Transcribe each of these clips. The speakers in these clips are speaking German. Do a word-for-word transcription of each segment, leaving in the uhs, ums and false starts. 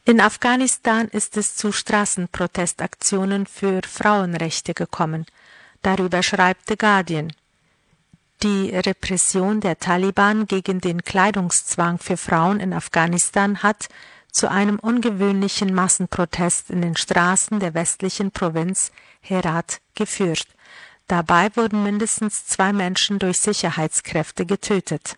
In Afghanistan ist es zu Straßenprotestaktionen für Frauenrechte gekommen. Darüber schreibt The Guardian. Die Repression der Taliban gegen den Kleidungszwang für Frauen in Afghanistan hat zu einem ungewöhnlichen Massenprotest in den Straßen der westlichen Provinz Herat geführt. Dabei wurden mindestens zwei Menschen durch Sicherheitskräfte getötet.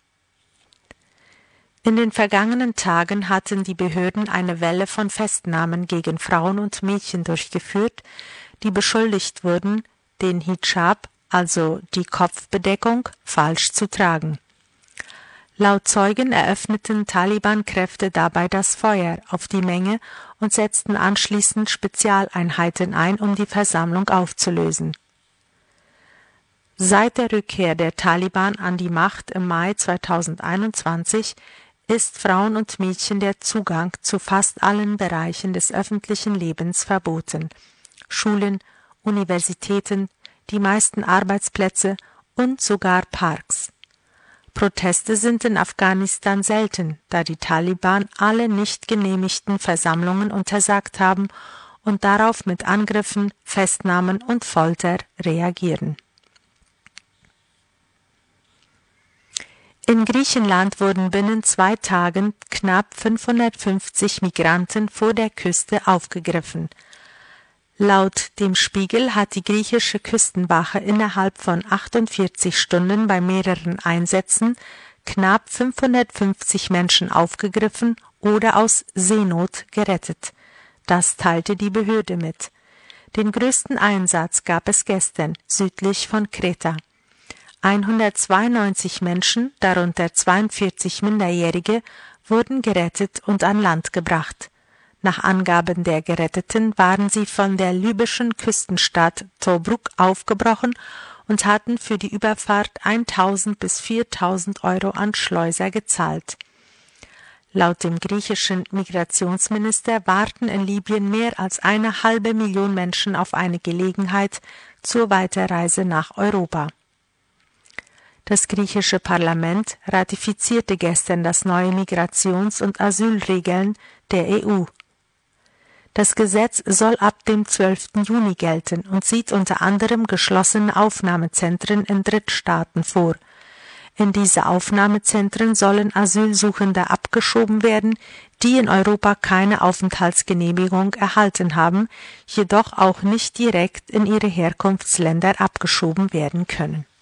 In den vergangenen Tagen hatten die Behörden eine Welle von Festnahmen gegen Frauen und Mädchen durchgeführt, die beschuldigt wurden, den Hijab, also die Kopfbedeckung, falsch zu tragen. Laut Zeugen eröffneten Taliban-Kräfte dabei das Feuer auf die Menge und setzten anschließend Spezialeinheiten ein, um die Versammlung aufzulösen. Seit der Rückkehr der Taliban an die Macht im Mai zweitausendeinundzwanzig ist Frauen und Mädchen der Zugang zu fast allen Bereichen des öffentlichen Lebens verboten. Schulen, Universitäten, die meisten Arbeitsplätze und sogar Parks. Proteste sind in Afghanistan selten, da die Taliban alle nicht genehmigten Versammlungen untersagt haben und darauf mit Angriffen, Festnahmen und Folter reagieren. In Griechenland wurden binnen zwei Tagen knapp fünfhundertfünfzig Migranten vor der Küste aufgegriffen. Laut dem Spiegel hat die griechische Küstenwache innerhalb von achtundvierzig Stunden bei mehreren Einsätzen knapp fünfhundertfünfzig Menschen aufgegriffen oder aus Seenot gerettet. Das teilte die Behörde mit. Den größten Einsatz gab es gestern südlich von Kreta. hundertzweiundneunzig Menschen, darunter zweiundvierzig Minderjährige, wurden gerettet und an Land gebracht. Nach Angaben der Geretteten waren sie von der libyschen Küstenstadt Tobruk aufgebrochen und hatten für die Überfahrt eintausend bis viertausend Euro an Schleuser gezahlt. Laut dem griechischen Migrationsminister warten in Libyen mehr als eine halbe Million Menschen auf eine Gelegenheit zur Weiterreise nach Europa. Das griechische Parlament ratifizierte gestern das neue Migrations- und Asylregeln der E U. Das Gesetz soll ab dem zwölften Juni gelten und sieht unter anderem geschlossene Aufnahmezentren in Drittstaaten vor. In diese Aufnahmezentren sollen Asylsuchende abgeschoben werden, die in Europa keine Aufenthaltsgenehmigung erhalten haben, jedoch auch nicht direkt in ihre Herkunftsländer abgeschoben werden können.